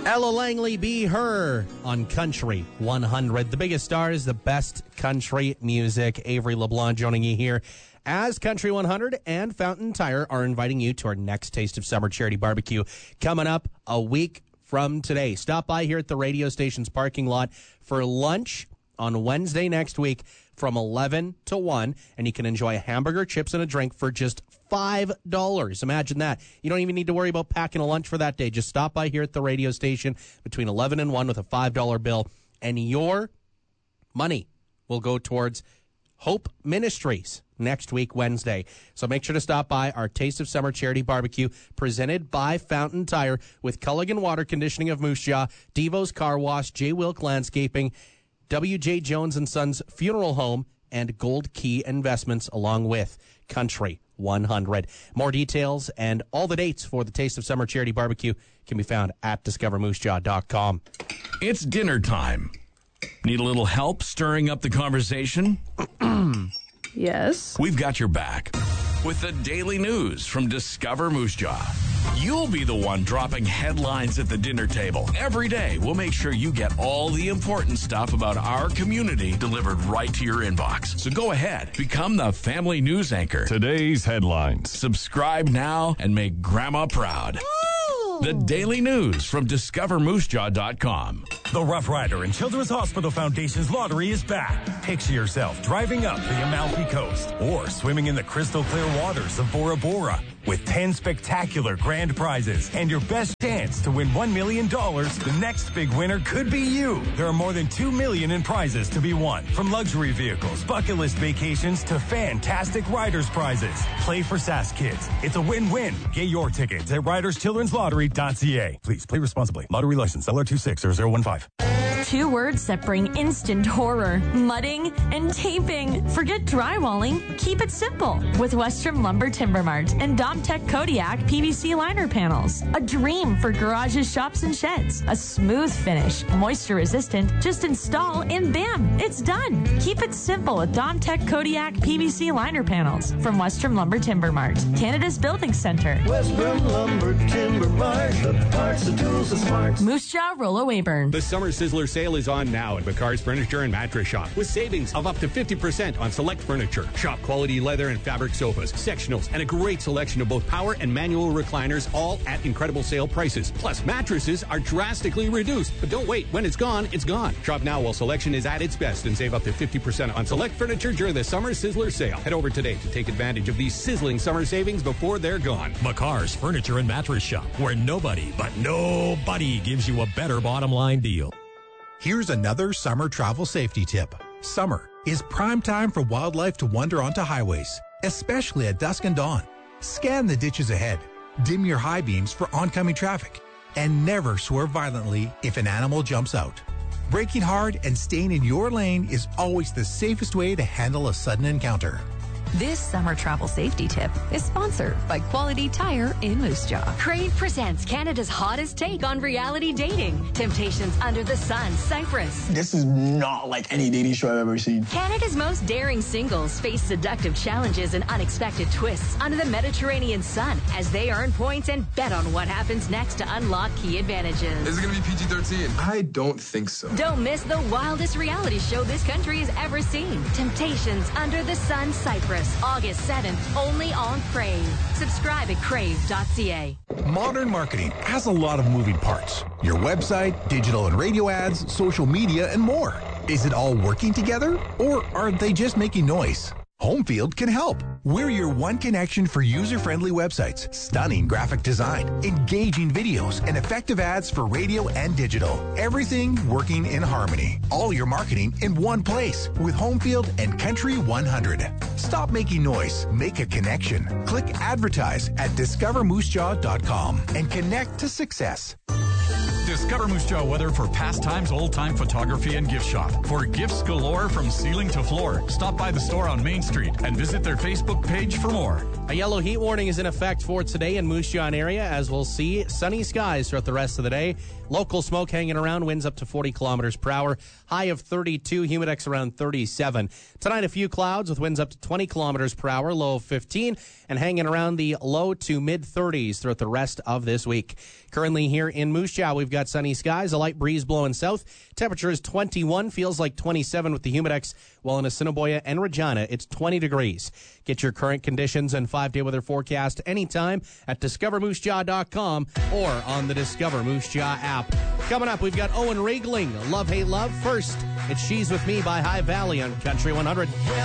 Ella Langley, Be Her on Country 100. The biggest stars, the best country music. Avery LeBlanc joining you here as Country 100 and Fountain Tire are inviting you to our next Taste of Summer charity barbecue coming up a week from today. Stop by here at the radio station's parking lot for lunch on Wednesday next week from 11 to 1, and you can enjoy a hamburger, chips, and a drink for just $5. Imagine that. You don't even need to worry about packing a lunch for that day. Just stop by here at the radio station between 11 and 1 with a $5 bill, and your money will go towards Hope Ministries next week, Wednesday. So make sure to stop by our Taste of Summer charity barbecue presented by Fountain Tire with Culligan Water Conditioning of Moose Jaw, Devo's Car Wash, J. Wilk Landscaping, W.J. Jones & Sons Funeral Home, and Gold Key Investments, along with Country 100. More details and all the dates for the Taste of Summer charity barbecue can be found at discovermoosejaw.com. It's dinner time. Need a little help stirring up the conversation? Yes. We've got your back with the daily news from Discover Moose Jaw. You'll be the one dropping headlines at the dinner table. Every day, we'll make sure you get all the important stuff about our community delivered right to your inbox. So go ahead, become the family news anchor. Today's headlines. Subscribe now and make Grandma proud. The daily news from discovermoosejaw.com. The Rough Rider and Children's Hospital Foundation's lottery is back. Picture yourself driving up the Amalfi Coast or swimming in the crystal clear waters of Bora Bora with 10 spectacular grand prizes and your best chance to win $1 million. The next big winner could be you. There are more than $2 million in prizes to be won, from luxury vehicles, bucket list vacations to fantastic riders prizes. Play for SAS Kids. It's a win-win. Get your tickets at riderschildrenslottery.ca. Please play responsibly. Lottery license LR260015. 2 words that bring instant horror: mudding and taping. Forget drywalling. Keep it simple with Western Lumber Timber Mart and Domtech Kodiak PVC liner panels. A dream for garages, shops, and sheds. A smooth finish, moisture resistant. Just install and bam, it's done. Keep it simple with Domtech Kodiak PVC liner panels from Western Lumber Timber Mart, Canada's building center. Western Lumber Timber Mart, the parts, the tools, the smarts. Moose Jaw, Rollo Weyburn. The Summer Sizzler sale is on now at McCar's Furniture and Mattress Shop with savings of up to 50% on select furniture. Shop quality leather and fabric sofas, sectionals, and a great selection of both power and manual recliners, all at incredible sale prices. Plus, mattresses are drastically reduced. But don't wait. When it's gone, it's gone. Shop now while selection is at its best and save up to 50% on select furniture during the Summer Sizzler sale. Head over today to take advantage of these sizzling summer savings before they're gone. McCar's Furniture and Mattress Shop, where nobody gives you a better bottom line deal. Here's another summer travel safety tip. Summer is prime time for wildlife to wander onto highways, especially at dusk and dawn. Scan the ditches ahead, dim your high beams for oncoming traffic, and never swerve violently if an animal jumps out. Braking hard and staying in your lane is always the safest way to handle a sudden encounter. This summer travel safety tip is sponsored by Quality Tire in Moose Jaw. Crave presents Canada's hottest take on reality dating. Temptations Under the Sun, Cyprus. This is not like any dating show I've ever seen. Canada's most daring singles face seductive challenges and unexpected twists under the Mediterranean sun as they earn points and bet on what happens next to unlock key advantages. Is it going to be PG-13? I don't think so. Don't miss the wildest reality show this country has ever seen. Temptations Under the Sun, Cyprus. August 7th, only on Crave. Subscribe at crave.ca. Modern marketing has a lot of moving parts. Your website, digital and radio ads, social media, and more. Is it all working together, or are they just making noise? Homefield can help. We're your one connection for user-friendly websites, stunning graphic design, engaging videos, and effective ads for radio and digital. Everything working in harmony. All your marketing in one place with Homefield and Country 100. Stop making noise. Make a connection. Click advertise at discovermoosejaw.com and connect to success. Discover Moose Jaw weather for pastimes, old-time photography, and gift shop. For gifts galore from ceiling to floor, stop by the store on Main Street and visit their Facebook page for more. A yellow heat warning is in effect for today in Moose Jaw area, as we'll see sunny skies throughout the rest of the day. Local smoke hanging around, winds up to 40 kilometers per hour. High of 32, humidex around 37. Tonight, a few clouds with winds up to 20 kilometers per hour, low of 15, and hanging around the low to mid-30s throughout the rest of this week. Currently here in Moose Jaw, we've got got sunny skies, a light breeze blowing south. Temperature is 21, feels like 27 with the Humidex, while in Assiniboia and Regina, it's 20 degrees. Get your current conditions and 5-day weather forecast anytime at discovermoosejaw.com or on the Discover Moose Jaw app. Coming up, we've got Owen Regling, Love, Hate, Love. First, it's She's With Me by High Valley on Country 100.